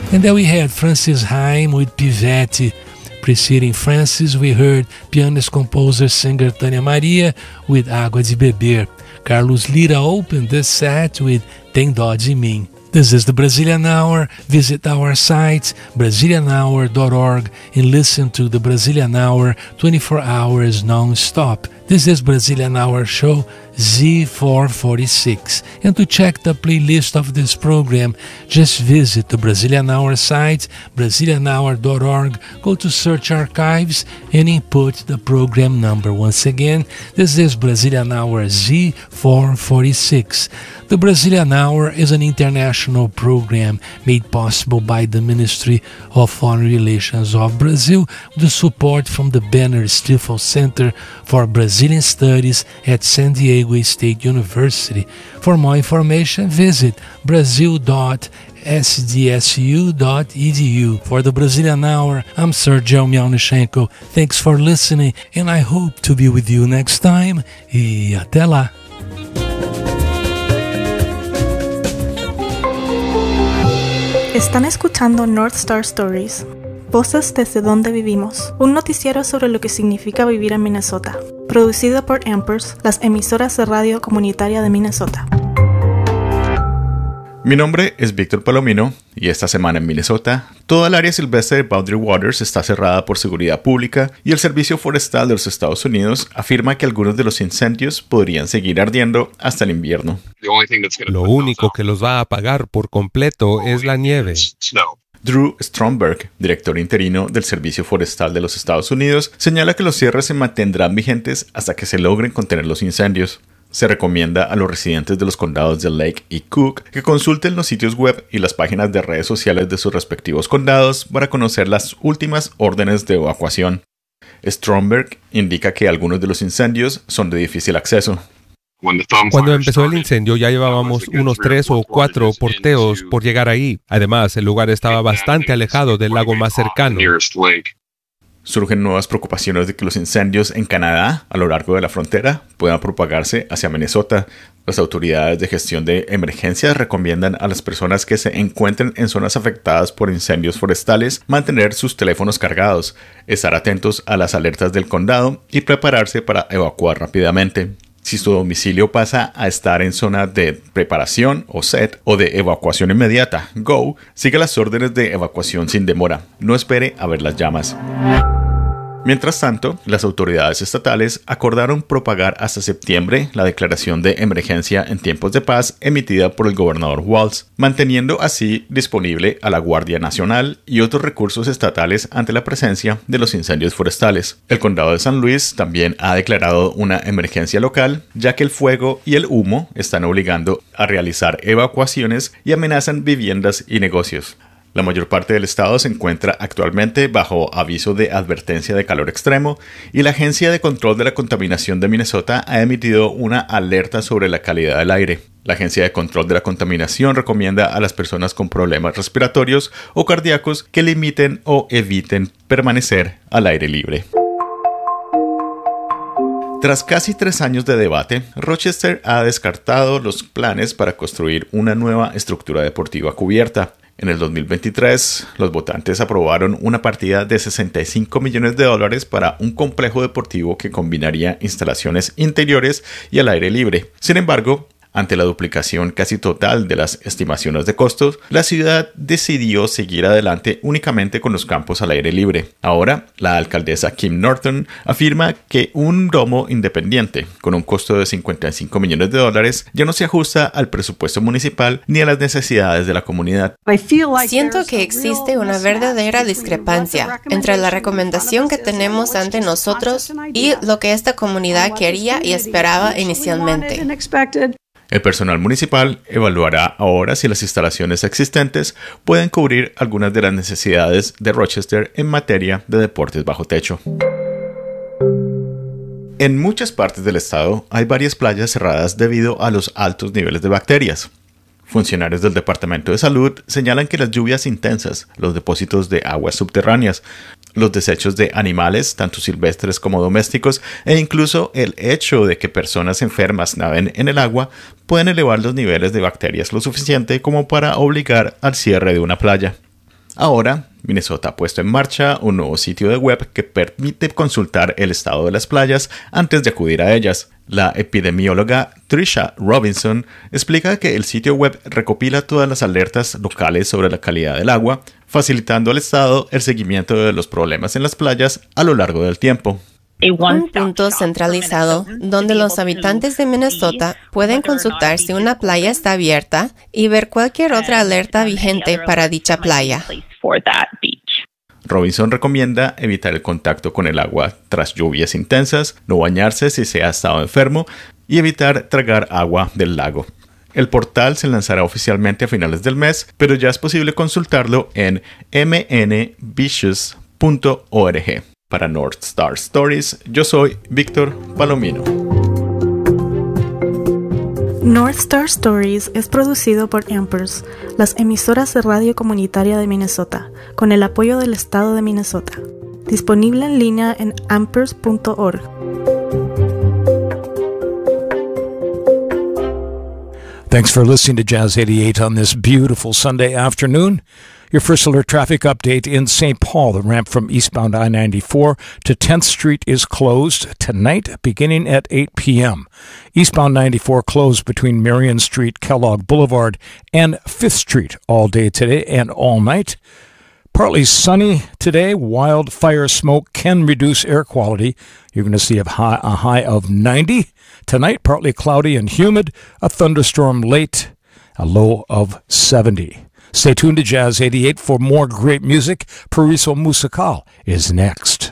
And then we had Francis Haim with Pivete. Preceding Francis, we heard pianist, composer, singer Tânia Maria with Água de Beber. Carlos Lira opened this set with Tem Dó de Mim. This is the Brazilian Hour. Visit our site, brazilianhour.org, and listen to the Brazilian Hour 24 hours non-stop. This is Brazilian Hour Show Z446. And to check the playlist of this program, just visit the Brazilian Hour site, brazilianhour.org, go to Search Archives, and input the program number. Once again, this is Brazilian Hour Z446. The Brazilian Hour is an international program made possible by the Ministry of Foreign Relations of Brazil with the support from the Banner Stifel Center for Brazilian Studies at San Diego State University. For more information, visit brazil.sdsu.edu. For the Brazilian Hour, I'm Sergio Mialnichenko. Thanks for listening, and I hope to be with you next time. E até lá! Están escuchando North Star Stories, voces desde donde vivimos, un noticiero sobre lo que significa vivir en Minnesota, producido por Ampers, las emisoras de radio comunitaria de Minnesota. Mi nombre es Víctor Palomino y esta semana en Minnesota, toda el área silvestre de Boundary Waters está cerrada por seguridad pública y el Servicio Forestal de los Estados Unidos afirma que algunos de los incendios podrían seguir ardiendo hasta el invierno. Lo único que los va a apagar por completo es la nieve. Drew Stromberg, director interino del Servicio Forestal de los Estados Unidos, señala que los cierres se mantendrán vigentes hasta que se logren contener los incendios. Se recomienda a los residentes de los condados de Lake y Cook que consulten los sitios web y las páginas de redes sociales de sus respectivos condados para conocer las últimas órdenes de evacuación. Stromberg indica que algunos de los incendios son de difícil acceso. Cuando empezó el incendio ya llevábamos unos 3 o 4 porteos por llegar ahí. Además, el lugar estaba bastante alejado del lago más cercano. Surgen nuevas preocupaciones de que los incendios en Canadá, a lo largo de la frontera, puedan propagarse hacia Minnesota. Las autoridades de gestión de emergencias recomiendan a las personas que se encuentren en zonas afectadas por incendios forestales mantener sus teléfonos cargados, estar atentos a las alertas del condado y prepararse para evacuar rápidamente. Si su domicilio pasa a estar en zona de preparación o SET o de evacuación inmediata, GO, siga las órdenes de evacuación sin demora. No espere a ver las llamas. Mientras tanto, las autoridades estatales acordaron propagar hasta septiembre la declaración de emergencia en tiempos de paz emitida por el gobernador Walz, manteniendo así disponible a la Guardia Nacional y otros recursos estatales ante la presencia de los incendios forestales. El condado de San Luis también ha declarado una emergencia local, ya que el fuego y el humo están obligando a realizar evacuaciones y amenazan viviendas y negocios. La mayor parte del estado se encuentra actualmente bajo aviso de advertencia de calor extremo y la Agencia de Control de la Contaminación de Minnesota ha emitido una alerta sobre la calidad del aire. La Agencia de Control de la Contaminación recomienda a las personas con problemas respiratorios o cardíacos que limiten o eviten permanecer al aire libre. Tras casi 3 años de debate, Rochester ha descartado los planes para construir una nueva estructura deportiva cubierta. En el 2023, los votantes aprobaron una partida de $65 millones para un complejo deportivo que combinaría instalaciones interiores y al aire libre. Sin embargo, ante la duplicación casi total de las estimaciones de costos, la ciudad decidió seguir adelante únicamente con los campos al aire libre. Ahora, la alcaldesa Kim Norton afirma que un domo independiente con un costo de $55 millones ya no se ajusta al presupuesto municipal ni a las necesidades de la comunidad. Siento que existe una verdadera discrepancia entre la recomendación que tenemos ante nosotros y lo que esta comunidad quería y esperaba inicialmente. El personal municipal evaluará ahora si las instalaciones existentes pueden cubrir algunas de las necesidades de Rochester en materia de deportes bajo techo. En muchas partes del estado hay varias playas cerradas debido a los altos niveles de bacterias. Funcionarios del Departamento de Salud señalan que las lluvias intensas, los depósitos de aguas subterráneas, los desechos de animales, tanto silvestres como domésticos, e incluso el hecho de que personas enfermas naden en el agua, pueden elevar los niveles de bacterias lo suficiente como para obligar al cierre de una playa. Ahora, Minnesota ha puesto en marcha un nuevo sitio de web que permite consultar el estado de las playas antes de acudir a ellas. La epidemióloga Trisha Robinson explica que el sitio web recopila todas las alertas locales sobre la calidad del agua, facilitando al Estado el seguimiento de los problemas en las playas a lo largo del tiempo. Un punto centralizado donde los habitantes de Minnesota pueden consultar si una playa está abierta y ver cualquier otra alerta vigente para dicha playa. Robinson recomienda evitar el contacto con el agua tras lluvias intensas, no bañarse si se ha estado enfermo y evitar tragar agua del lago. El portal se lanzará oficialmente a finales del mes, pero ya es posible consultarlo en mnbeaches.org. Para North Star Stories, yo soy Víctor Palomino. North Star Stories es producido por Ampers, las emisoras de radio comunitaria de Minnesota, con el apoyo del estado de Minnesota. Disponible en línea en ampers.org. Thanks for listening to Jazz 88 on this beautiful Sunday afternoon. Your first alert traffic update in St. Paul. The ramp from eastbound I-94 to 10th Street is closed tonight beginning at 8 p.m. Eastbound 94 closed between Marion Street, Kellogg Boulevard, and 5th Street all day today and all night. Partly sunny today. Wildfire smoke can reduce air quality. You're going to see a high of 90. Tonight, partly cloudy and humid. A thunderstorm late. A low of 70. Stay tuned to Jazz 88 for more great music. Pariso Musical is next.